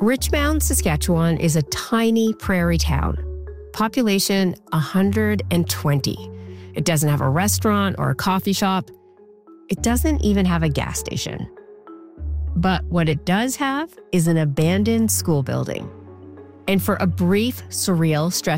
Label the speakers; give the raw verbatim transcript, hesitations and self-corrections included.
Speaker 1: Richmond, Saskatchewan is a tiny prairie town. Population one hundred twenty. It doesn't have a restaurant or a coffee shop. It doesn't even have a gas station. But what it does have is an abandoned school building. And for a brief, surreal stretch